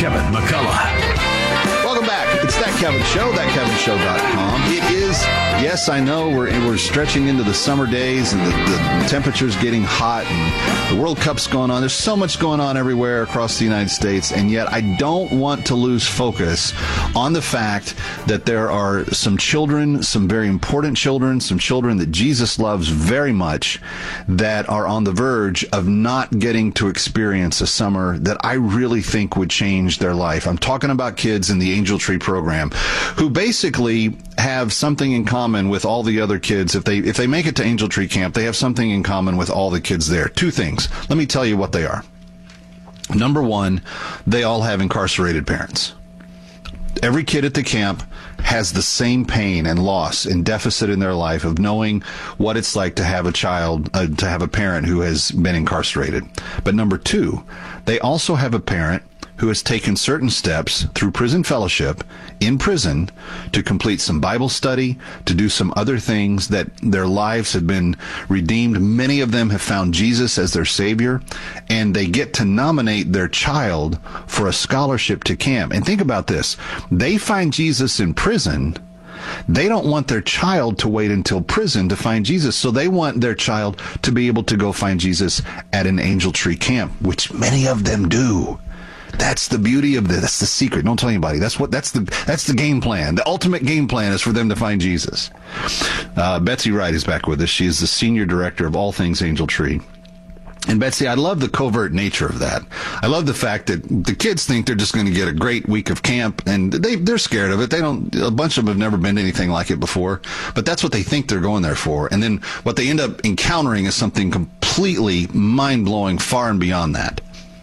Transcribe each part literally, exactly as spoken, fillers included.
Kevin McCullough. Welcome back. It's That Kevin Show, that kevin show dot com. It is, yes, I know we're we're stretching into the summer days and the, the temperature's getting hot and the World Cup's going on. There's so much going on everywhere across the United States, and yet I don't want to lose focus on the fact that there are some children, some very important children, some children that Jesus loves very much that are on the verge of not getting to experience a summer that I really think would change their life. I'm talking about kids in the Angel Tree program who basically have something in common with all the other kids. If they if they make it to Angel Tree Camp, they have something in common with all the kids there. Two things. Let me tell you what they are. Number one, they all have incarcerated parents. Every kid at the camp has the same pain and loss and deficit in their life of knowing what it's like to have a child, uh, to have a parent who has been incarcerated. But number two, they also have a parent who has taken certain steps through prison fellowship in prison to complete some Bible study, to do some other things that their lives have been redeemed. Many of them have found Jesus as their Savior, and they get to nominate their child for a scholarship to camp. And think about this. They find Jesus in prison. They don't want their child to wait until prison to find Jesus. So they want their child to be able to go find Jesus at an Angel Tree Camp, which many of them do. That's the beauty of this. That's the secret. Don't tell anybody. That's what. That's the. That's the game plan. The ultimate game plan is for them to find Jesus. Uh, Betsy Wright is back with us. She is the senior director of all things Angel Tree. And Betsy, I love the covert nature of that. I love the fact that the kids think they're just going to get a great week of camp, and they they're scared of it. They don't. A bunch of them have never been to anything like it before, but that's what they think they're going there for. And then what they end up encountering is something completely mind blowing, far and beyond that.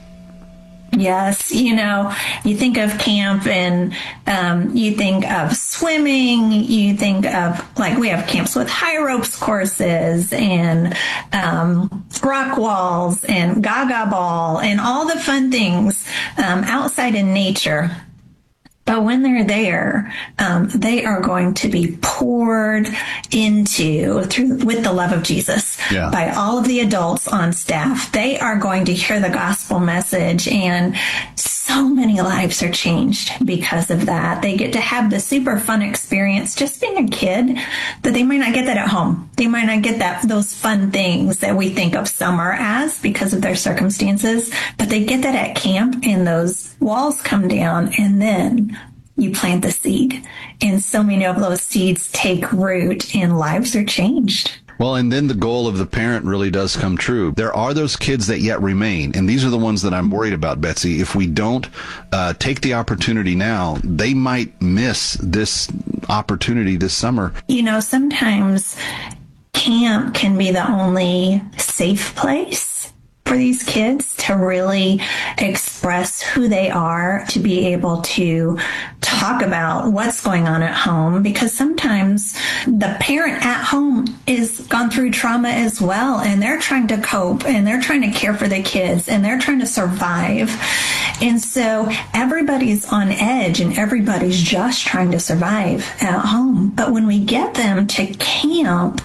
Yes, you know, you think of camp and um, you think of swimming, you think of, like, we have camps with high ropes courses and um, rock walls and gaga ball and all the fun things um, outside in nature. But when they're there, um, they are going to be poured into through with the love of Jesus yeah. by all of the adults on staff. They are going to hear the gospel message, and so many lives are changed because of that. They get to have the super fun experience just being a kid that they might not get that at home. They might not get that those fun things that we think of summer as because of their circumstances, but they get that at camp, and those walls come down, and then you plant the seed, and so many of those seeds take root and lives are changed. Well, and then the goal of the parent really does come true. There are those kids that yet remain, and these are the ones that I'm worried about, Betsy. If we don't uh, take the opportunity now, they might miss this opportunity this summer. You know, sometimes camp can be the only safe place for these kids to really express who they are, to be able to talk about what's going on at home, because sometimes the parent at home is gone through trauma as well, and they're trying to cope, and they're trying to care for the kids, and they're trying to survive. And so everybody's on edge, and everybody's just trying to survive at home. But when we get them to camp,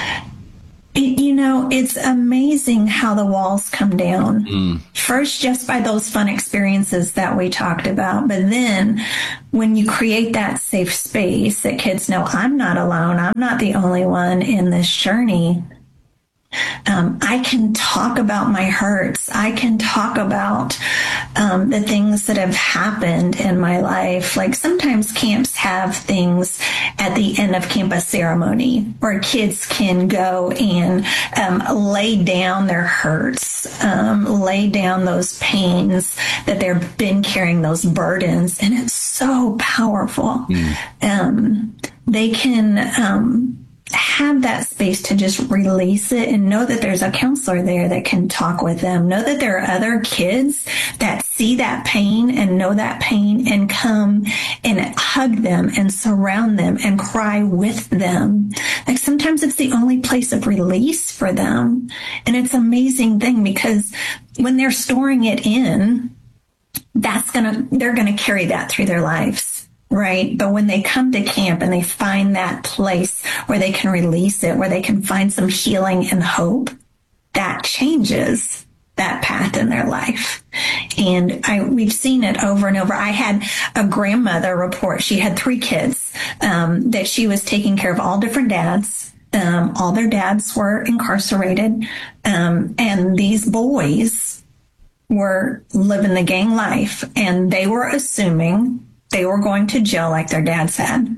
It, you know, it's amazing how the walls come down. Mm. First, just by those fun experiences that we talked about. But then when you create that safe space that kids know, I'm not alone. I'm not the only one in this journey. Um, I can talk about my hurts. I can talk about um, the things that have happened in my life. Like sometimes camps have things at the end of campus ceremony where kids can go and um, lay down their hurts, um, lay down those pains that they've been carrying, those burdens. And it's so powerful. Mm. Um, they can... Um, have that space to just release it and know that there's a counselor there that can talk with them. Know that there are other kids that see that pain and know that pain and come and hug them and surround them and cry with them. Like sometimes it's the only place of release for them. And it's an amazing thing because when they're storing it in, that's gonna, they're gonna carry that through their lives. Right. But when they come to camp and they find that place where they can release it, where they can find some healing and hope, that changes that path in their life. And I, we've seen it over and over. I had a grandmother report. She had three kids, um, that she was taking care of all different dads. Um, all their dads were incarcerated. Um, and these boys were living the gang life, and they were assuming they were going to jail like their dads had.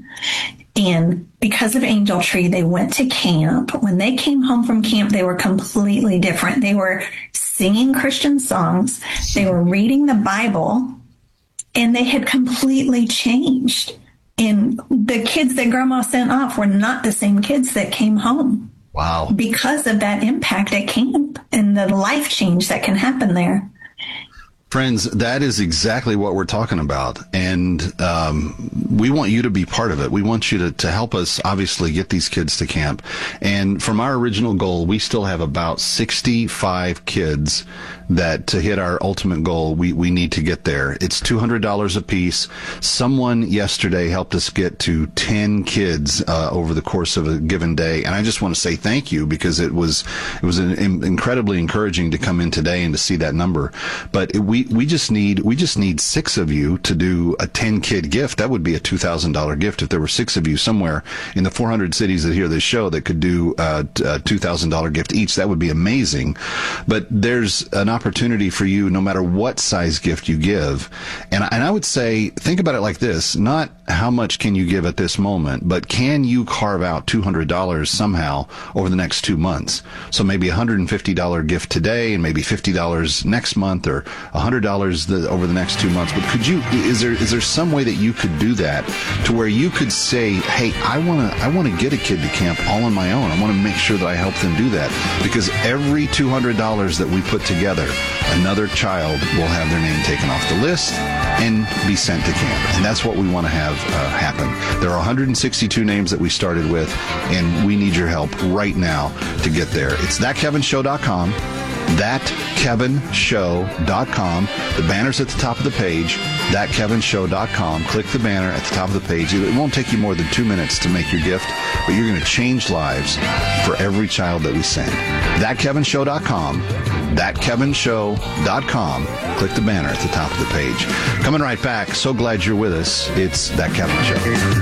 And because of Angel Tree, they went to camp. When they came home from camp, they were completely different. They were singing Christian songs. They were reading the Bible, and they had completely changed. And the kids that grandma sent off were not the same kids that came home. Wow. Because of that impact at camp and the life change that can happen there. Friends, that is exactly what we're talking about. And um, we want you to be part of it. We want you to, to help us, obviously, get these kids to camp. And from our original goal, we still have about sixty-five kids that to hit our ultimate goal, we, we need to get there. It's two hundred dollars a piece. Someone yesterday helped us get to ten kids uh, over the course of a given day. And I just want to say thank you, because it was it was an, incredibly encouraging to come in today and to see that number. But it, we we just need we just need six of you to do a ten kid gift. That would be a two thousand dollars gift if there were six of you somewhere in the four hundred cities that hear this show that could do uh, a two thousand dollars gift each. That would be amazing. But there's an opportunity for you no matter what size gift you give. And, and I would say, think about it like this, not how much can you give at this moment, but can you carve out two hundred dollars somehow over the next two months? So maybe a one hundred fifty dollars gift today and maybe fifty dollars next month, or one hundred dollars the, over the next two months. But could you, is there is there some way that you could do that to where you could say, hey, I want to I want to get a kid to camp all on my own. I want to make sure that I help them do that, because every two hundred dollars that we put together, another child will have their name taken off the list and be sent to camp. And that's what we want to have uh, happen. There are one hundred sixty-two names that we started with, and we need your help right now to get there. It's that kevin show dot com. that kevin show dot com. The banner's at the top of the page, that kevin show dot com. Click the banner at the top of the page. It won't take you more than two minutes to make your gift, but you're going to change lives for every child that we send. that kevin show dot com. that kevin show dot com. Click the banner at the top of the page. Coming right back. So glad you're with us. It's That Kevin Show.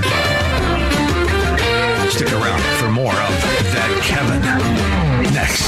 Stick around for more of That Kevin next.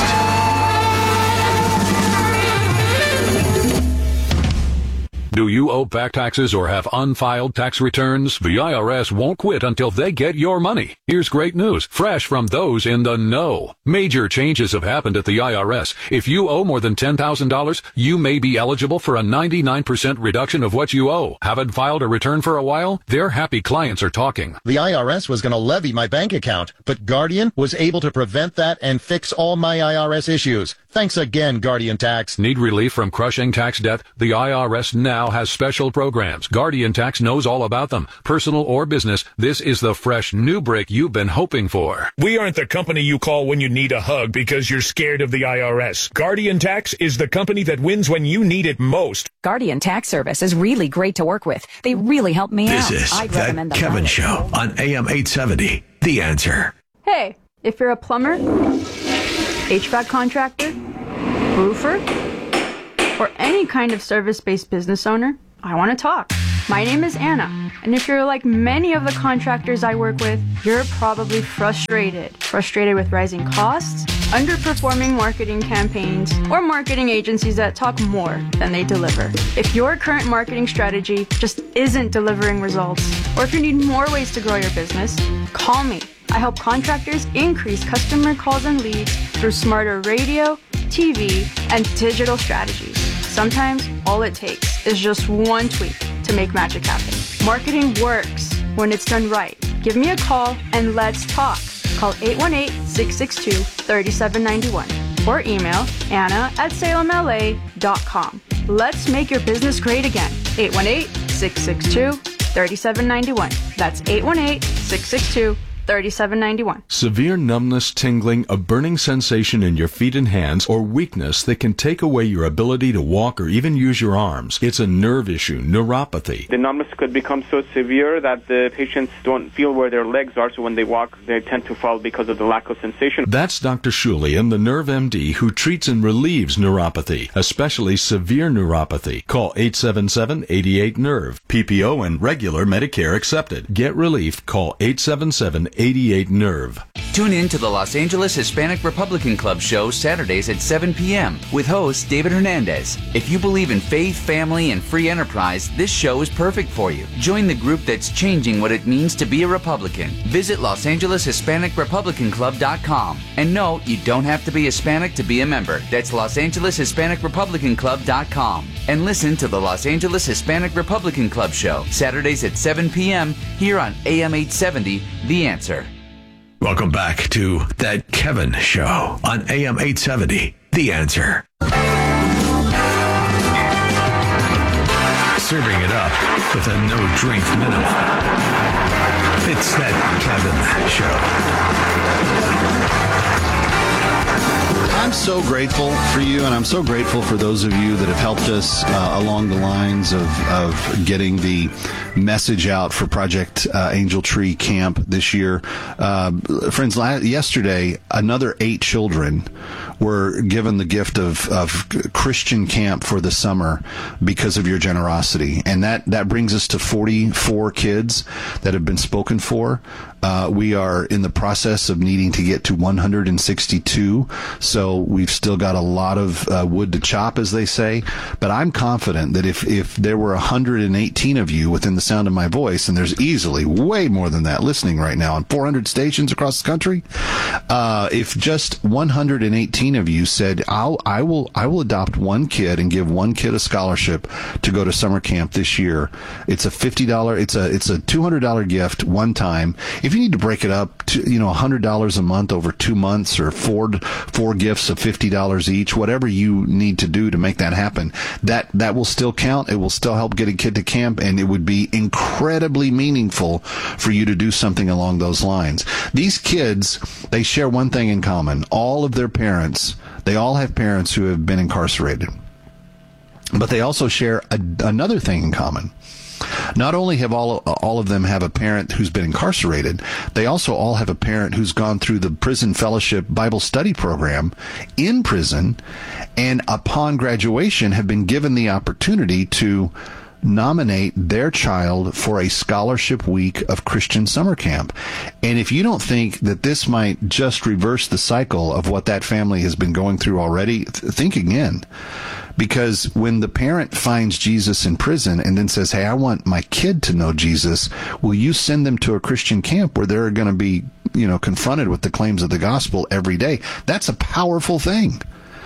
Do you owe back taxes or have unfiled tax returns? The I R S won't quit until they get your money. Here's great news, fresh from those in the know. Major changes have happened at the I R S. If you owe more than ten thousand dollars, you may be eligible for a ninety-nine percent reduction of what you owe. Haven't filed a return for a while? Their happy clients are talking. The I R S was going to levy my bank account, but Guardian was able to prevent that and fix all my I R S issues. Thanks again, Guardian Tax. Need relief from crushing tax debt? The I R S now has special programs. Guardian Tax knows all about them. Personal or business, this is the fresh new break you've been hoping for. We aren't the company you call when you need a hug because you're scared of the I R S. Guardian Tax is the company that wins when you need it most. Guardian Tax Service is really great to work with. They really help me this out. This is I'd That recommend them Kevin highly. Show on A M eight seventy. The Answer. Hey, if you're a plumber, H V A C contractor, roofer, or any kind of service-based business owner, I want to talk. My name is Anna, and if you're like many of the contractors I work with, you're probably frustrated. Frustrated with rising costs, underperforming marketing campaigns, or marketing agencies that talk more than they deliver. If your current marketing strategy just isn't delivering results, or if you need more ways to grow your business, call me. I help contractors increase customer calls and leads through smarter radio, T V, and digital strategies. Sometimes all it takes is just one tweak to make magic happen. Marketing works when it's done right. Give me a call and let's talk. Call eight one eight, six six two, three seven nine one or email Anna at salem L A dot com. Let's make your business great again. eight one eight, six six two, three seven nine one. That's eight one eight, six six two, thirty-seven ninety-one. Severe numbness, tingling, a burning sensation in your feet and hands, or weakness that can take away your ability to walk or even use your arms. It's a nerve issue, neuropathy. The numbness could become so severe that the patients don't feel where their legs are, so when they walk, they tend to fall because of the lack of sensation. That's Doctor Shulian, the Nerve M D, who treats and relieves neuropathy, especially severe neuropathy. Call eight seven seven, eight eight, nerve. P P O and regular Medicare accepted. Get relief. Call eight seven seven, eight eight, nerve. Tune in to the Los Angeles Hispanic Republican Club show Saturdays at seven p.m. with host David Hernandez. If you believe in faith, family, and free enterprise, this show is perfect for you. Join the group that's changing what it means to be a Republican. Visit Los Angeles Hispanic Republican Club dot com. And no, you don't have to be Hispanic to be a member. That's Los Angeles Hispanic Republican Club dot com. And listen to the Los Angeles Hispanic Republican Club show Saturdays at seven p.m. here on A M eight seventy, The Answer. Welcome back to That Kevin Show on A M eight seventy, The Answer. Serving it up with a no-drink minimum. It's That Kevin Show. I'm so grateful for you, and I'm so grateful for those of you that have helped us uh, along the lines of, of getting the message out for Project uh, Angel Tree Camp this year. Uh, friends, la- yesterday, another eight children were given the gift of, of Christian camp for the summer because of your generosity. And that, that brings us to forty-four kids that have been spoken for. Uh, we are in the process of needing to get to one hundred sixty-two, so we've still got a lot of uh, wood to chop, as they say. But I'm confident that if, if there were one hundred eighteen of you within the sound of my voice, and there's easily way more than that listening right now on four hundred stations across the country, uh, if just one hundred eighteen of you said, I'll, I will, I will adopt one kid and give one kid a scholarship to go to summer camp this year, it's a fifty dollars, it's a, it's a two hundred dollars gift one time. If you need to break it up to, you know, one hundred dollars a month over two months or four, four gifts of fifty dollars each, whatever you need to do to make that happen, that, that will still count. It will still help get a kid to camp, and it would be incredibly meaningful for you to do something along those lines. These kids, they share one thing in common. All of their parents, they all have parents who have been incarcerated. But they also share a, another thing in common. Not only have all all of them have a parent who's been incarcerated, they also all have a parent who's gone through the Prison Fellowship Bible Study Program in prison, and upon graduation have been given the opportunity to nominate their child for a scholarship week of Christian summer camp. And if you don't think that this might just reverse the cycle of what that family has been going through already, th- think again. Because when the parent finds Jesus in prison and then says, hey, I want my kid to know Jesus, will you send them to a Christian camp where they're going to be, you know, confronted with the claims of the gospel every day? That's a powerful thing.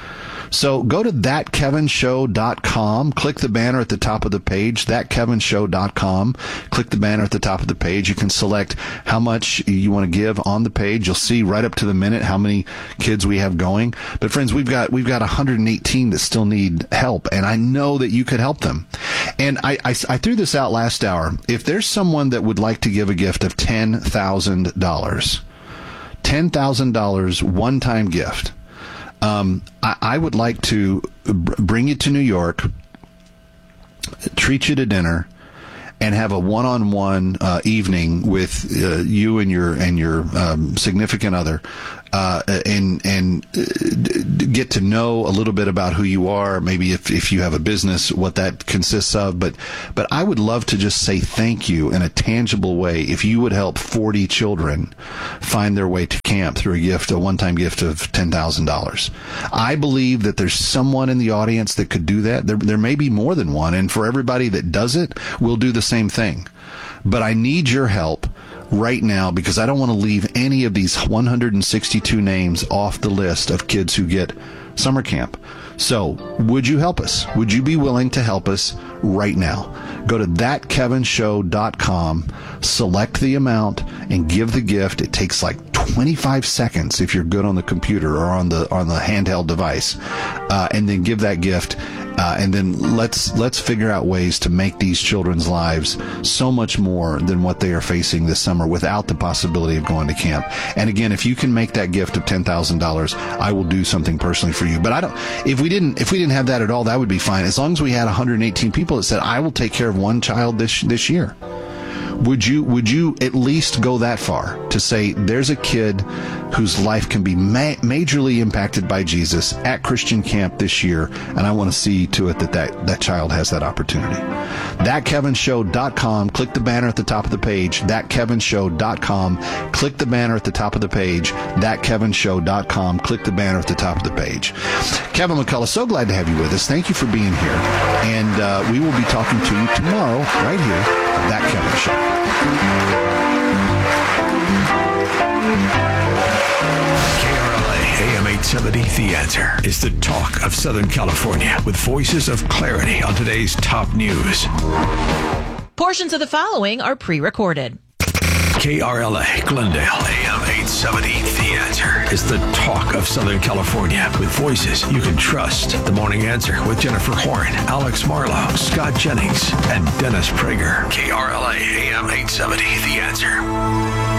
So go to that kevin show dot com, click the banner at the top of the page, that kevin show dot com, click the banner at the top of the page. You can select how much you want to give on the page. You'll see right up to the minute how many kids we have going. But friends, we've got, we've got one hundred eighteen that still need help, and I know that you could help them. And I, I, I threw this out last hour. If there's someone that would like to give a gift of ten thousand dollars, ten thousand dollars one-time gift, Um, I, I would like to br- bring you to New York, treat you to dinner, and have a one-on-one uh, evening with uh, you and your and your um, significant other, uh, and and uh, get to know a little bit about who you are. Maybe if if you have a business, what that consists of. But but I would love to just say thank you in a tangible way if you would help forty children find their way to camp through a gift, a one-time gift of ten thousand dollars. I believe that there's someone in the audience that could do that. There there may be more than one, and for everybody that does it, we'll do the same thing. But I need your help right now, because I don't want to leave any of these one hundred sixty-two names off the list of kids who get summer camp. So would you help us? Would you be willing to help us right now? Go to that kevin show dot com, select the amount, and give the gift. It takes like twenty-five seconds if you're good on the computer or on the on the handheld device, uh, and then give that gift. Uh, and then let's let's figure out ways to make these children's lives so much more than what they are facing this summer without the possibility of going to camp. And again, if you can make that gift of ten thousand dollars, I will do something personally for you. But I don't. If we didn't, if we didn't have that at all, that would be fine. As long as we had one hundred eighteen people that said, "I will take care of one child this this year." Would you would you at least go that far to say there's a kid whose life can be ma- majorly impacted by Jesus at Christian camp this year, and I want to see to it that that, that child has that opportunity? that kevin show dot com. Click the banner at the top of the page. that kevin show dot com. Click the banner at the top of the page. that kevin show dot com. Click the banner at the top of the page. Kevin McCullough, so glad to have you with us. Thank you for being here. And uh, we will be talking to you tomorrow right here, That Kevin Show. K R L A A M eight seventy, The Answer is the talk of Southern California with voices of clarity on today's top news. Portions of the following are pre-recorded. K R L A Glendale A M eight seventy, The Answer is the talk of Southern California with voices you can trust. The Morning Answer with Jennifer Horn, Alex Marlowe, Scott Jennings, and Dennis Prager. K R L A A M eight seventy, The Answer.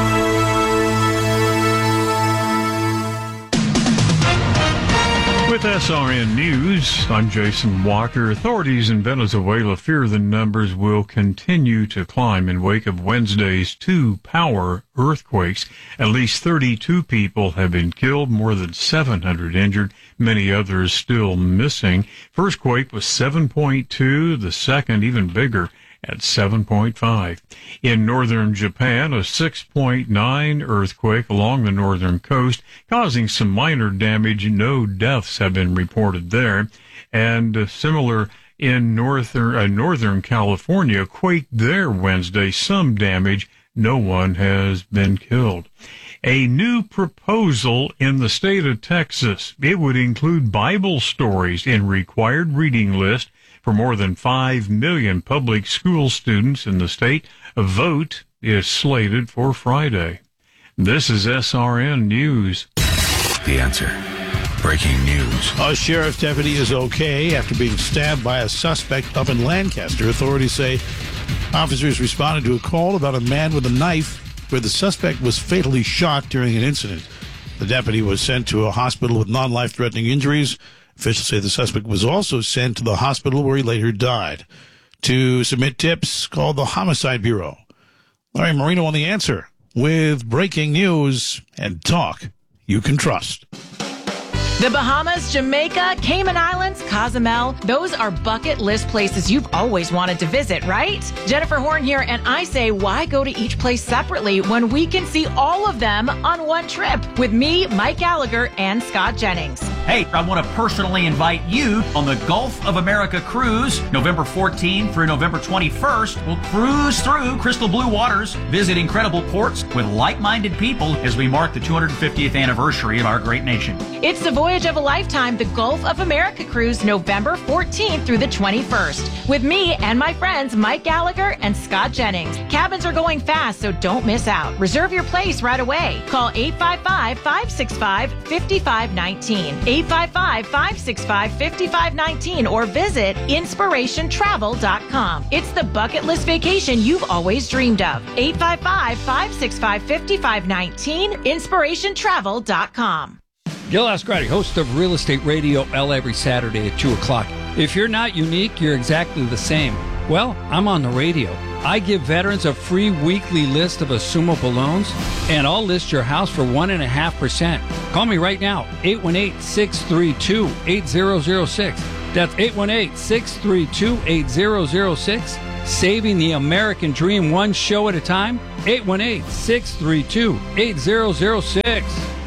With S R N News, I'm Jason Walker. Authorities in Venezuela fear the numbers will continue to climb in wake of Wednesday's two power earthquakes. At least thirty-two people have been killed, more than seven hundred injured, many others still missing. First quake was seven point two, the second even bigger at seven point five. In northern Japan, a six point nine earthquake along the northern coast, causing some minor damage. No deaths have been reported there. And uh, similar in northern, uh, northern California, quake there Wednesday, some damage. No one has been killed. A new proposal in the state of Texas. It would include Bible stories in required reading list for more than five million public school students in the state. A vote is slated for Friday. This is S R N News. The Answer. Breaking news. A sheriff's deputy is okay after being stabbed by a suspect up in Lancaster. Authorities say officers responded to a call about a man with a knife where the suspect was fatally shot during an incident. The deputy was sent to a hospital with non-life-threatening injuries. Officials say the suspect was also sent to the hospital where he later died. To submit tips, call the Homicide Bureau. Larry Marino on The Answer with breaking news and talk you can trust. The Bahamas, Jamaica, Cayman Islands, Cozumel, those are bucket list places you've always wanted to visit, right? Jennifer Horn here, and I say, why go to each place separately when we can see all of them on one trip with me, Mike Gallagher, and Scott Jennings? Hey, I want to personally invite you on the Gulf of America cruise, November fourteenth through November twenty-first. We'll cruise through crystal blue waters, visit incredible ports with like-minded people as we mark the two hundred fiftieth anniversary of our great nation. It's the voyage of a lifetime, the Gulf of America cruise, November fourteenth through the twenty-first, with me and my friends Mike Gallagher and Scott Jennings. Cabins are going fast, so don't miss out. Reserve your place right away. Call eight five five, five six five, five five one nine, eight five five, five six five, five five one nine, or visit inspiration travel dot com. It's the bucket list vacation you've always dreamed of. eight five five, five six five, five five one nine, inspiration travel dot com. Gil Ascarati, host of Real Estate Radio L every Saturday at two o'clock. If you're not unique, you're exactly the same. Well, I'm on the radio. I give veterans a free weekly list of assumable loans, and I'll list your house for one point five percent. Call me right now, eight one eight, six three two, eight zero zero six. That's eight one eight, six three two, eight zero zero six. Saving the American dream one show at a time, eight one eight, six three two, eight zero zero six.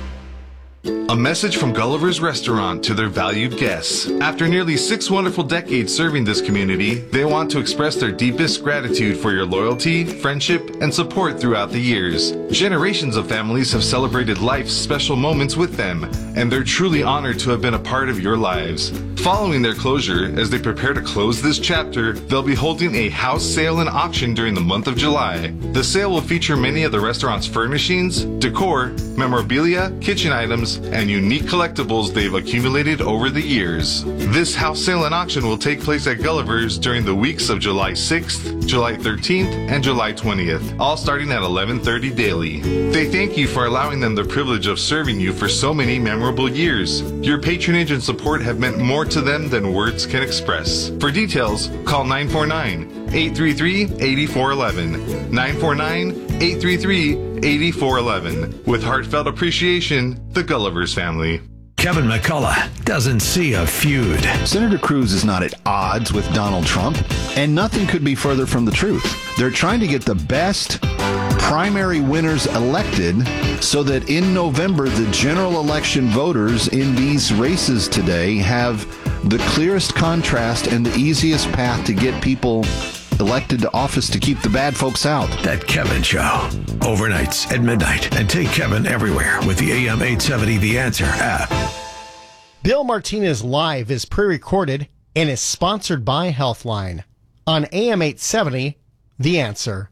A message from Gulliver's Restaurant to their valued guests. After nearly six wonderful decades serving this community, they want to express their deepest gratitude for your loyalty, friendship, and support throughout the years. Generations of families have celebrated life's special moments with them, and they're truly honored to have been a part of your lives. Following their closure, as they prepare to close this chapter, they'll be holding a house sale and auction during the month of July. The sale will feature many of the restaurant's furnishings, decor, memorabilia, kitchen items, items and unique collectibles they've accumulated over the years. This house sale and auction will take place at Gulliver's during the weeks of July sixth, July thirteenth, and July twentieth, all starting at eleven thirty daily. They thank you for allowing them the privilege of serving you for so many memorable years. Your patronage and support have meant more to them than words can express. For details, call nine four nine, eight three three, eight four one one, nine four nine, eight three three, eight four one one. With heartfelt appreciation, the Gulliver's family. Kevin McCullough doesn't see a feud. Senator Cruz is not at odds with Donald Trump, and nothing could be further from the truth. They're trying to get the best primary winners elected so that in November, the general election voters in these races today have the clearest contrast and the easiest path to get people elected to office to keep the bad folks out. That Kevin Show. Overnights at midnight. And take Kevin everywhere with the A M eight seventy The Answer app. Bill Martinez Live is pre-recorded and is sponsored by Healthline. On A M eight seventy, The Answer.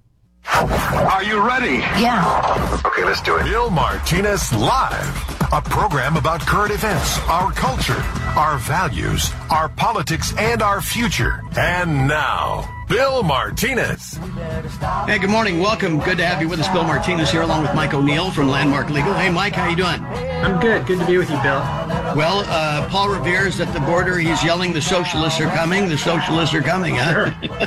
Are you ready? Yeah. Okay, let's do it. Bill Martinez Live, a program about current events, our culture, our values, our politics, and our future. And now, Bill Martinez. Hey, good morning. Welcome. Good to have you with us. Bill Martinez here along with Mike O'Neill from Landmark Legal. Hey, Mike, how you doing? I'm good. Good to be with you, Bill. Well, uh, Paul Revere is at the border. He's yelling, the socialists are coming. The socialists are coming, huh?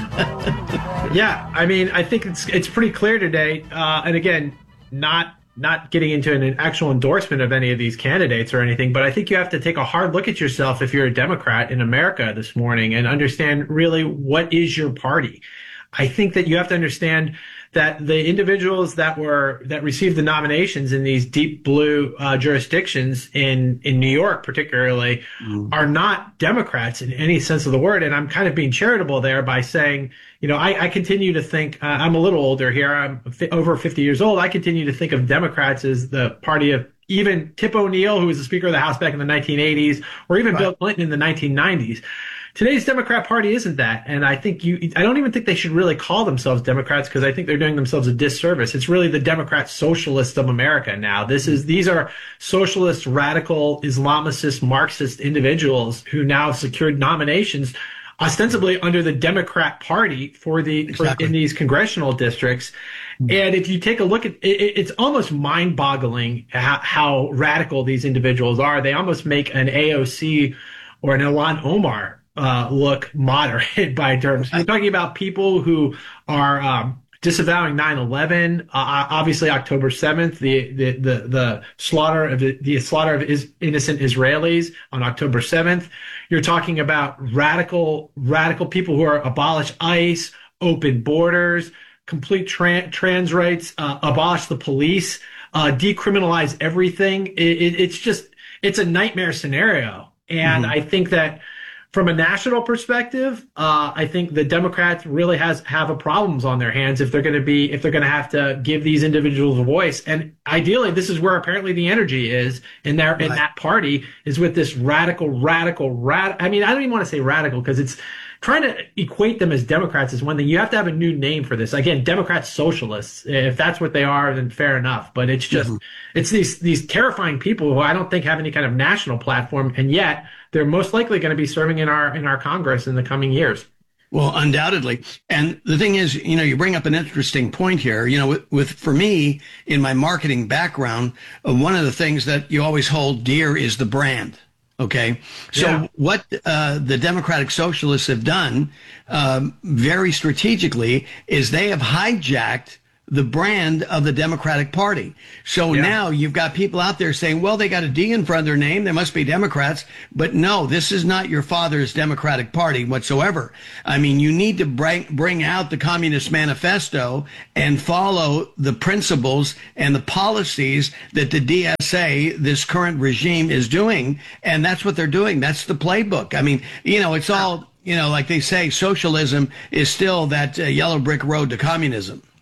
Sure. Yeah, I mean, I think it's it's pretty clear today. Uh, and again, not not getting into an actual endorsement of any of these candidates or anything, but I think you have to take a hard look at yourself if you're a Democrat in America this morning and understand really what is your party. I think that you have to understand that the individuals that were that received the nominations in these deep blue uh, jurisdictions in in New York particularly mm. are not Democrats in any sense of the word. And I'm kind of being charitable there by saying, you know, I, I continue to think uh, I'm a little older here. I'm fi- over fifty years old. I continue to think of Democrats as the party of even Tip O'Neill, who was the Speaker of the House back in the nineteen eighties, or even right. Bill Clinton in the nineteen nineties. Today's Democrat Party isn't that. And I think you, I don't even think they should really call themselves Democrats because I think they're doing themselves a disservice. It's really the Democrat Socialists of America now. This is, these are socialist, radical, Islamicist, Marxist individuals who now have secured nominations ostensibly under the Democrat Party for the, exactly. for, in these congressional districts. And if you take a look at it, it's almost mind boggling how, how radical these individuals are. They almost make an A O C or an Ilhan Omar Uh, look moderate by terms. You're talking about people who are um, disavowing nine eleven, uh, obviously October seventh, the the the, the slaughter of the, the slaughter of is, innocent Israelis on October seventh. You're talking about radical radical people who are abolish ICE, open borders, complete tra- trans rights, uh, abolish the police, uh, decriminalize everything. It, it, it's just it's a nightmare scenario, and mm-hmm. I think that. From a national perspective, uh, I think the Democrats really has have a problems on their hands if they're going to be if they're going to have to give these individuals a voice. And ideally, this is where apparently the energy is in their right. in that party is with this radical, radical, rad. I mean, I don't even want to say radical because it's trying to equate them as Democrats is one thing. You have to have a new name for this. Again, Democrats, socialists. If that's what they are, then fair enough. But it's just mm-hmm. it's these these terrifying people who I don't think have any kind of national platform, and yet they're most likely going to be serving in our in our Congress in the coming years. Well, undoubtedly. And the thing is, you know, you bring up an interesting point here. You know, with, with for me, in my marketing background, uh, one of the things that you always hold dear is the brand. Okay. So yeah. what uh, the Democratic Socialists have done um, very strategically is they have hijacked the brand of the Democratic Party. So yeah. now you've got people out there saying, well, they got a D in front of their name. They must be Democrats. But no, this is not your father's Democratic Party whatsoever. I mean, you need to bring, bring out the Communist Manifesto and follow the principles and the policies that the D S A, this current regime, is doing. And that's what they're doing. That's the playbook. I mean, you know, it's all, you know, like they say, socialism is still that uh, yellow brick road to communism.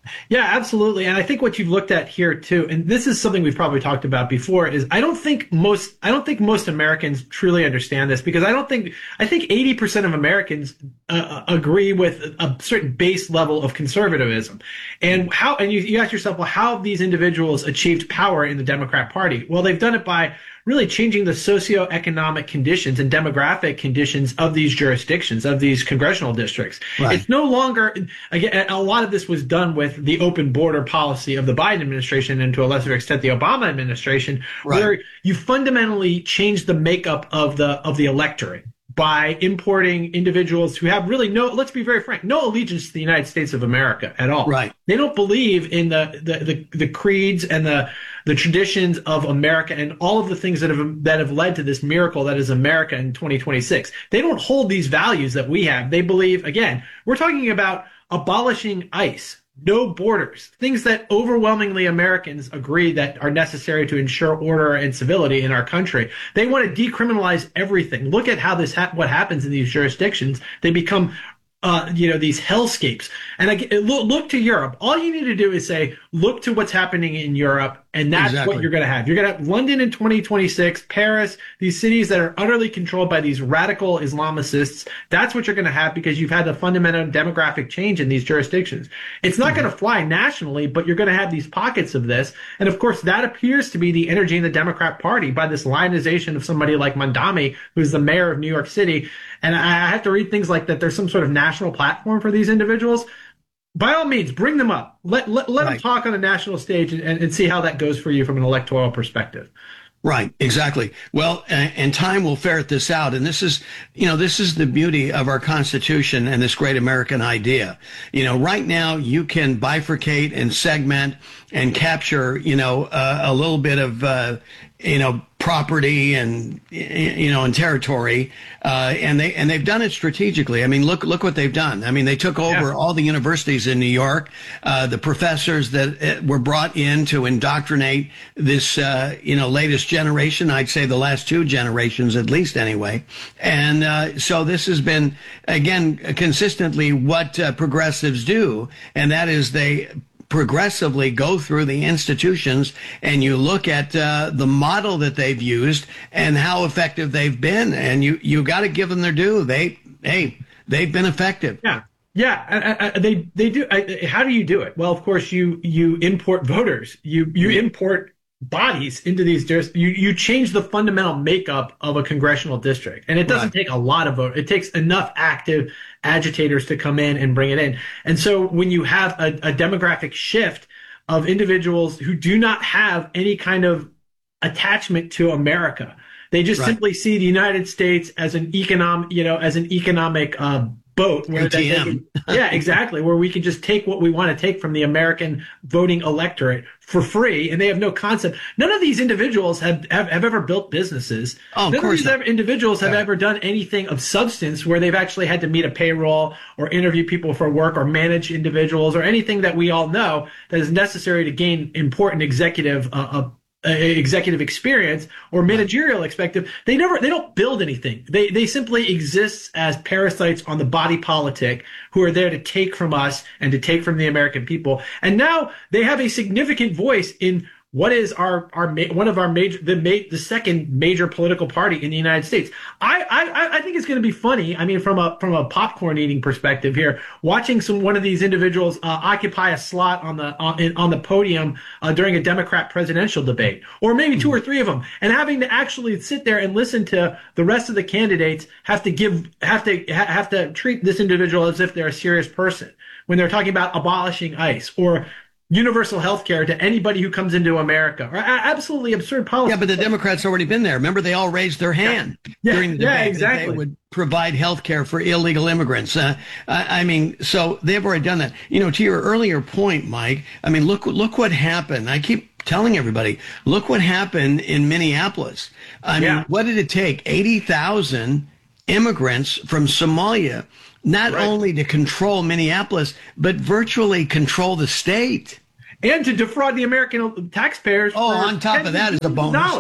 Yeah, absolutely. And I think what you've looked at here too, and this is something we've probably talked about before, is I don't think most I don't think most Americans truly understand this, because I don't think I think eighty percent of Americans uh, agree with a certain base level of conservatism. And how and you, you ask yourself, well, how have these individuals achieved power in the Democrat Party? Well, they've done it by really changing the socioeconomic conditions and demographic conditions of these jurisdictions, of these congressional districts. Right. It's no longer, again, a lot of this was done with the open border policy of the Biden administration, and to a lesser extent the Obama administration, right, where you fundamentally changed the makeup of the of the electorate by importing individuals who have really no, let's be very frank, no allegiance to the United States of America at all. Right. They don't believe in the the the, the creeds and the the traditions of America and all of the things that have that have led to this miracle that is America in twenty twenty-six. They don't hold these values that we have. They believe, again, we're talking about abolishing ICE, no borders, things that overwhelmingly Americans agree that are necessary to ensure order and civility in our country. They want to decriminalize everything. Look at how this ha- what happens in these jurisdictions. They become Uh, you know, these hellscapes. And I, look, look to Europe. All you need to do is say, look to what's happening in Europe, and that's exactly what you're going to have. You're going to have London in twenty twenty-six, Paris, these cities that are utterly controlled by these radical Islamicists. That's what you're going to have, because you've had a fundamental demographic change in these jurisdictions. It's not mm-hmm. going to fly nationally, but you're going to have these pockets of this. And of course, that appears to be the energy in the Democrat Party by this lionization of somebody like Mamdani, who's the mayor of New York City. And I have to read things like that there's some sort of national platform for these individuals. By all means, bring them up. Let let, let right. them talk on a national stage and, and see how that goes for you from an electoral perspective. Right, exactly. Well, and, and time will ferret this out. And this is, you know, this is the beauty of our Constitution and this great American idea. You know, right now you can bifurcate and segment and capture, you know, uh, a little bit of, uh, you know, property and, you know, and territory. Uh, and they, and they've done it strategically. I mean, look, look what they've done. I mean, they took over yeah. all the universities in New York, uh, the professors that were brought in to indoctrinate this, uh, you know, latest generation. I'd say the last two generations, at least anyway. And, uh, so this has been, again, consistently what uh, progressives do. And that is they progressively go through the institutions, and you look at uh, the model that they've used and how effective they've been, and you you got to give them their due. They hey they've been effective. Yeah. Yeah, I, I, they they do. I, how do you do it? Well, of course, you you import voters. You you mm-hmm. import bodies into these districts. You you change the fundamental makeup of a congressional district, and it doesn't right. take a lot of vote. It takes enough active agitators to come in and bring it in. And so when you have a, a demographic shift of individuals who do not have any kind of attachment to America, they just right. simply see the United States as an economic, you know, as an economic uh, boat. Where they can, yeah, exactly. Where we can just take what we want to take from the American voting electorate for free, and they have no concept. None of these individuals have have, have ever built businesses. Oh, of None course of these not. individuals have yeah. ever done anything of substance where they've actually had to meet a payroll or interview people for work or manage individuals or anything that we all know that is necessary to gain important executive uh, uh, Uh, executive experience or managerial expective. They never, they don't build anything. They, they simply exist as parasites on the body politic who are there to take from us and to take from the American people. And now they have a significant voice in what is our, our, one of our major, the, the second major political party in the United States. I, I, I think it's going to be funny. I mean, from a, from a popcorn eating perspective here, watching some, one of these individuals, uh, occupy a slot on the, on, on the podium, uh, during a Democrat presidential debate, or maybe two or three of them, and having to actually sit there and listen to the rest of the candidates have to give, have to, have to treat this individual as if they're a serious person when they're talking about abolishing ICE or universal health care to anybody who comes into America. Or absolutely absurd policy. Yeah, but the Democrats already been there. Remember, they all raised their hand yeah. during the yeah, debate yeah, exactly. that they would provide health care for illegal immigrants. Uh, I, I mean, so they've already done that. You know, to your earlier point, Mike, I mean, look, look what happened. I keep telling everybody, look what happened in Minneapolis. I yeah. mean, what did it take? eighty thousand immigrants from Somalia, not right. only to control Minneapolis, but virtually control the state. And to defraud the American taxpayers. Oh, on top of that is a bonus, yes.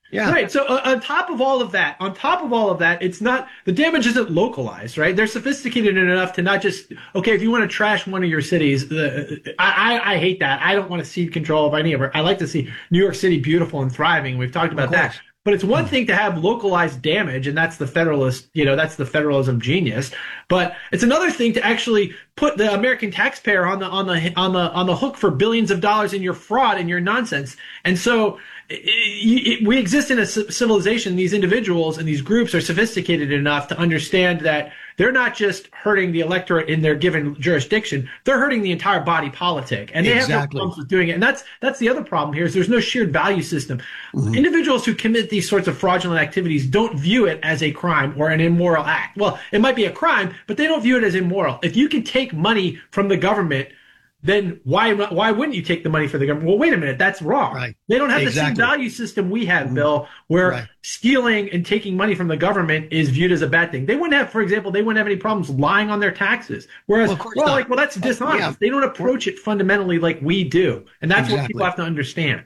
Yeah. Right. So uh, on top of all of that, on top of all of that, it's not, the damage isn't localized, right? They're sophisticated enough to not just, okay, if you want to trash one of your cities, the, I, I, I hate that. I don't want to cede control of any of it. I like to see New York City beautiful and thriving. We've talked about that. But it's one thing to have localized damage, and that's the federalist, you know, that's the federalism genius. But it's another thing to actually put the American taxpayer on the on the on the on the hook for billions of dollars in your fraud and your nonsense. And so it, it, we exist in a civilization. These individuals and these groups are sophisticated enough to understand that they're not just hurting the electorate in their given jurisdiction; they're hurting the entire body politic, and they exactly. have no problems with doing it. And that's that's the other problem here: is there's no shared value system. Mm-hmm. Individuals who commit these sorts of fraudulent activities don't view it as a crime or an immoral act. Well, it might be a crime, but they don't view it as immoral. If you can take money from the government, then why why wouldn't you take the money for the government? Well, wait a minute, that's wrong. Right. They don't have exactly. the same value system we have, Bill, where right. stealing and taking money from the government is viewed as a bad thing. They wouldn't have, for example, they wouldn't have any problems lying on their taxes. Whereas, well, well like, well, that's dishonest. Uh, yeah. They don't approach it fundamentally like we do, and that's exactly. what people have to understand.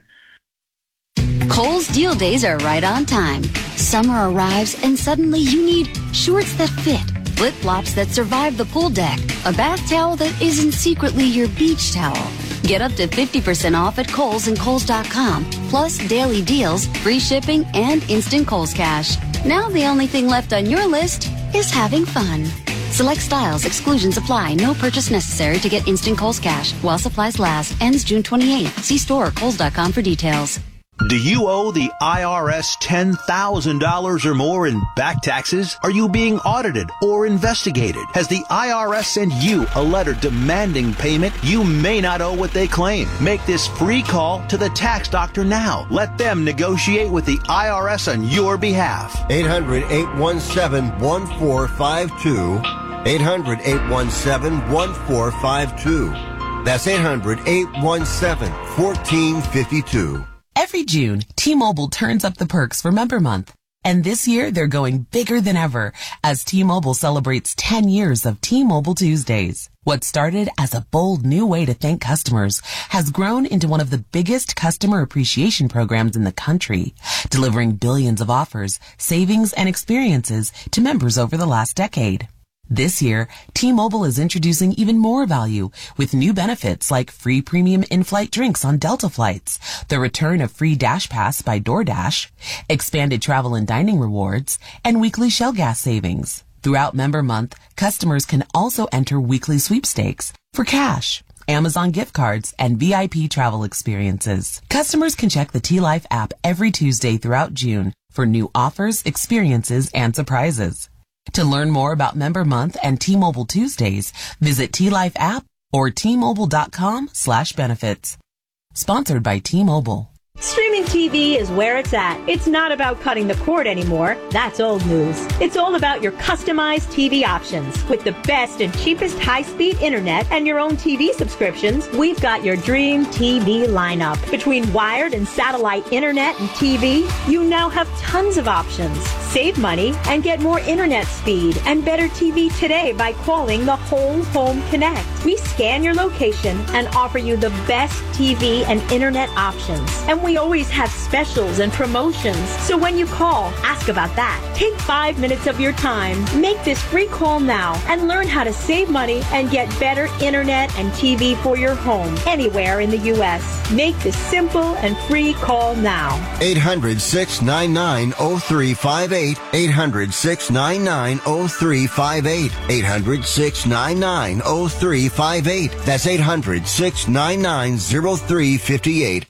Kohl's Deal Days are right on time. Summer arrives and suddenly you need shorts that fit, flip-flops that survive the pool deck, a bath towel that isn't secretly your beach towel. Get up to fifty percent off at Kohl's and Kohl's dot com, plus daily deals, free shipping, and instant Kohl's Cash. Now the only thing left on your list is having fun. Select styles, exclusions apply, no purchase necessary to get instant Kohl's Cash. While supplies last, ends June twenty-eighth. See store or Kohl's dot com for details. Do you owe the I R S ten thousand dollars or more in back taxes? Are you being audited or investigated? Has the I R S sent you a letter demanding payment? You may not owe what they claim. Make this free call to the tax doctor now. Let them negotiate with the I R S on your behalf. eight hundred, eight one seven, one four five two. eight hundred, eight one seven, one four five two. That's eight hundred, eight one seven, one four five two. Every June, T-Mobile turns up the perks for Member Month. And this year, they're going bigger than ever as T-Mobile celebrates ten years of T-Mobile Tuesdays. What started as a bold new way to thank customers has grown into one of the biggest customer appreciation programs in the country, delivering billions of offers, savings, and experiences to members over the last decade. This year, T-Mobile is introducing even more value with new benefits like free premium in-flight drinks on Delta flights, the return of free Dash Pass by DoorDash, expanded travel and dining rewards, and weekly Shell gas savings. Throughout Member Month, customers can also enter weekly sweepstakes for cash, Amazon gift cards, and V I P travel experiences. Customers can check the T-Life app every Tuesday throughout June for new offers, experiences, and surprises. To learn more about Member Month and T-Mobile Tuesdays, visit T-Life app or T-Mobile.com slash benefits. Sponsored by T-Mobile. Streaming T V is where it's at. It's not about cutting the cord anymore. That's old news. It's all about your customized T V options. With the best and cheapest high-speed internet and your own T V subscriptions, we've got your dream T V lineup. Between wired and satellite internet and T V, you now have tons of options. Save money and get more internet speed and better T V today by calling the Whole Home Connect. We scan your location and offer you the best T V and internet options. And we always have specials and promotions. So when you call, ask about that. Take five minutes of your time. Make this free call now and learn how to save money and get better internet and T V for your home anywhere in the U S. Make this simple and free call now. eight hundred, six nine nine, oh three five eight. eight hundred, six nine nine, oh three five eight. eight hundred, six nine nine, oh three five eight. That's eight hundred, six nine nine, oh three five eight.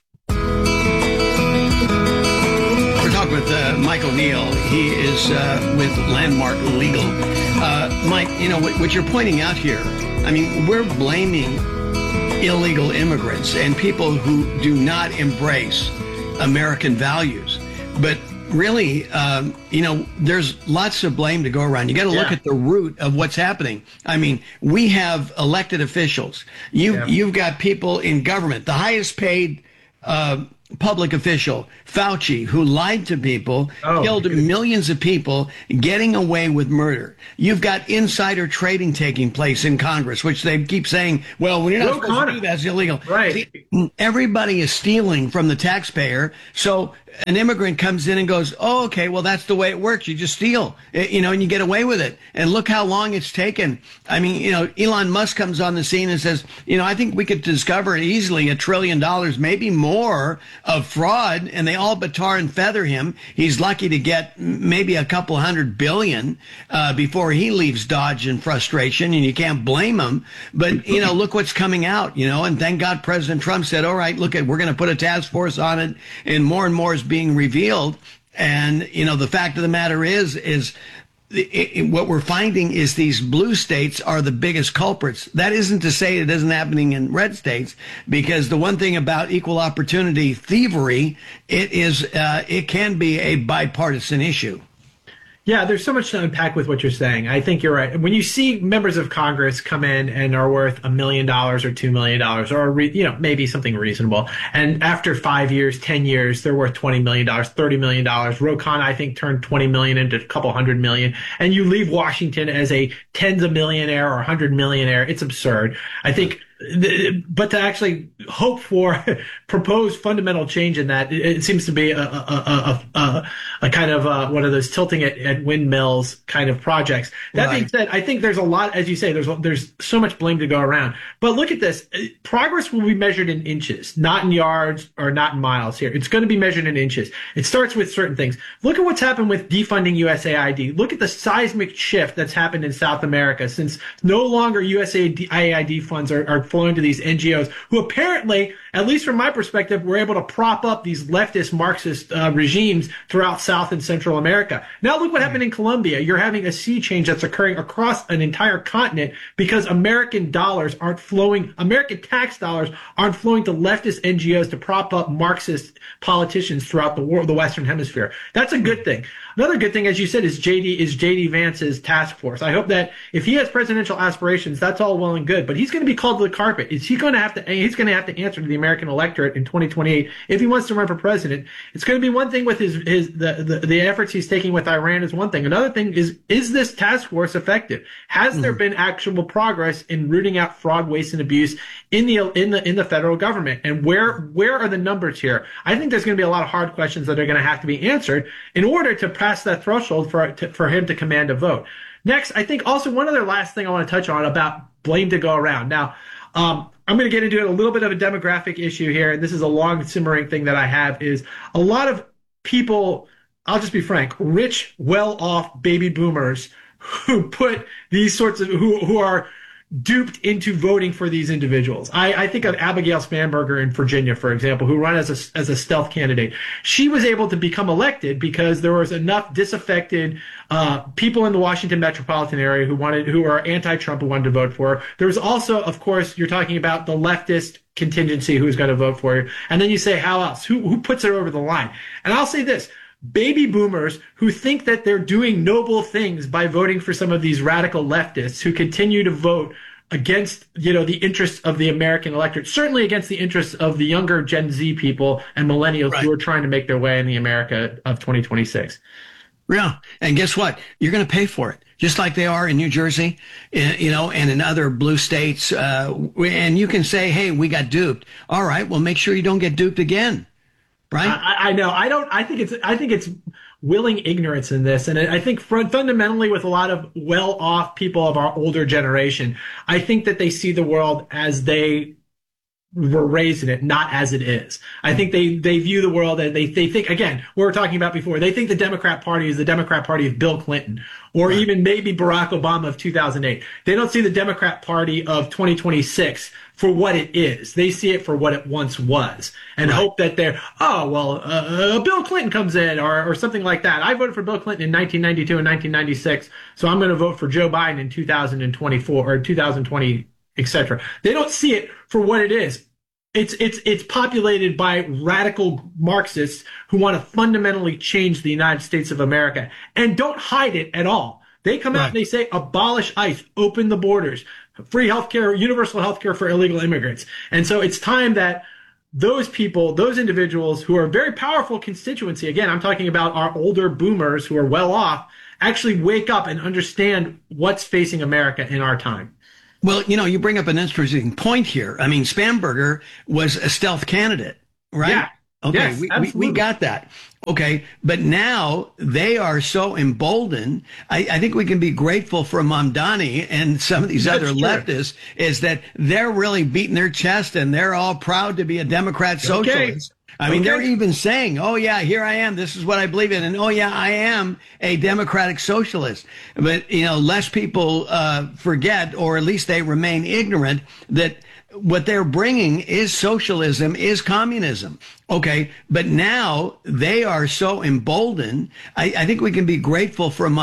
With uh, Mike O'Neill. He is uh, with Landmark Legal. Uh, Mike, you know, what, what you're pointing out here, I mean, we're blaming illegal immigrants and people who do not embrace American values. But really, um, you know, there's lots of blame to go around. You got to look yeah. at the root of what's happening. I mean, we have elected officials. You, yeah. You've got people in government, the highest paid uh public official, Fauci, who lied to people, oh, killed millions of people, getting away with murder. You've got insider trading taking place in Congress, which they keep saying, well, when you're not supposed to do that, it's illegal. Right. See, everybody is stealing from the taxpayer. So an immigrant comes in and goes, oh, okay, well, that's the way it works. You just steal, you know, and you get away with it. And look how long it's taken. I mean, you know, Elon Musk comes on the scene and says, you know, I think we could discover easily a trillion dollars, maybe more of fraud. And they all but tar and feather him. He's lucky to get maybe a couple hundred billion uh, before he leaves Dodge in frustration. And you can't blame him. But, you know, look what's coming out, you know, and thank God President Trump said, all right, look, at we're going to put a task force on it, and more and more is being revealed. And, you know, the fact of the matter is, is it, it, what we're finding is these blue states are the biggest culprits. That isn't to say it isn't happening in red states, because the one thing about equal opportunity thievery, it is, uh, it can be a bipartisan issue. Yeah, there's so much to unpack with what you're saying. I think you're right. When you see members of Congress come in and are worth a million dollars or two million dollars, or re, you know, maybe something reasonable, and after five years, ten years, they're worth twenty million dollars, thirty million dollars. Ro Khanna, I think, turned twenty million into a couple hundred million, and you leave Washington as a tens of millionaire or a hundred millionaire. It's absurd. I think. But to actually hope for proposed fundamental change in that, it, it seems to be a, a, a, a, a kind of uh, one of those tilting at, at windmills kind of projects. That right. being said, I think there's a lot, as you say, there's there's so much blame to go around. But look at this. Progress will be measured in inches, not in yards or not in miles here. It's going to be measured in inches. It starts with certain things. Look at what's happened with defunding U S A I D. Look at the seismic shift that's happened in South America, since no longer U S A I D funds are, are flowing to these N G Os, who apparently, at least from my perspective, were able to prop up these leftist Marxist uh, regimes throughout South and Central America. Now look what happened in Colombia. You're having a sea change that's occurring across an entire continent because American dollars aren't flowing, American tax dollars aren't flowing to leftist N G Os to prop up Marxist politicians throughout the world, the Western Hemisphere. That's a good thing. Another good thing, as you said, is J D is J D Vance's task force. I hope that if he has presidential aspirations, that's all well and good, but he's going to be called to the carpet. Is he going to have to? He's going to have to answer to the American electorate in twenty twenty-eight if he wants to run for president. It's going to be one thing with his his the the, the efforts he's taking with Iran is one thing. Another thing is is this task force effective? Has mm-hmm. there been actual progress in rooting out fraud, waste, and abuse in the in the in the federal government? And where where are the numbers here? I think there's going to be a lot of hard questions that are going to have to be answered in order to pass that threshold for to, for him to command a vote. Next, I think also one other last thing I want to touch on about blame to go around. Now, um, I'm going to get into it, a little bit of a demographic issue here, and this is a long simmering thing that I have, is a lot of people, I'll just be frank, rich, well-off baby boomers who put these sorts of, who who are duped into voting for these individuals. I, I think of Abigail Spanberger in Virginia, for example, who ran as a, as a stealth candidate. She was able to become elected because there was enough disaffected uh, people in the Washington metropolitan area who wanted, who are anti-Trump, who wanted to vote for her. There was also, of course, you're talking about the leftist contingency who's going to vote for you. And then you say, how else? Who, who puts her over the line? And I'll say this. Baby boomers who think that they're doing noble things by voting for some of these radical leftists who continue to vote against, you know, the interests of the American electorate, certainly against the interests of the younger Gen Z people and millennials right. who are trying to make their way in the America of twenty twenty-six. Yeah. And guess what? You're going to pay for it, just like they are in New Jersey, you know, and in other blue states. Uh, and you can say, hey, we got duped. All right. Well, make sure you don't get duped again. Right. I, I know. I don't. I think it's. I think it's willing ignorance in this, and I think fundamentally, with a lot of well-off people of our older generation, I think that they see the world as they were raised in it, not as it is. I think they they view the world as they they think, again, what we were talking about before. They think the Democrat Party is the Democrat Party of Bill Clinton, or right. even maybe Barack Obama of two thousand eight. They don't see the Democrat Party of twenty twenty-six for what it is. They see it for what it once was, and right. hope that they're, oh, well, uh, Bill Clinton comes in, or, or something like that. I voted for Bill Clinton in nineteen ninety-two and nineteen ninety-six, so I'm going to vote for Joe Biden in two thousand twenty-four or two thousand twenty, et cetera. They don't see it for what it is. It's, it's, it's populated by radical Marxists who want to fundamentally change the United States of America and don't hide it at all. They come right. out and they say, abolish ICE, open the borders, free healthcare, universal healthcare for illegal immigrants. And so it's time that those people, those individuals who are a very powerful constituency, again, I'm talking about our older boomers who are well off, actually wake up and understand what's facing America in our time. Well, you know, you bring up an interesting point here. I mean, Spanberger was a stealth candidate, right? Yeah. Okay, Yes, we, we, absolutely. we got that. Okay, but now they are so emboldened. I, I think we can be grateful for Mamdani and some of these That's other true. leftists is that they're really beating their chest and they're all proud to be a Democrat socialist. Okay. I mean, Okay. they're even saying, oh, yeah, here I am. This is what I believe in. And, oh, yeah, I am a democratic socialist. But, you know, less people uh, forget, or at least they remain ignorant, that what they're bringing is socialism, is communism. Okay, but now they are so emboldened. I, I think we can be grateful for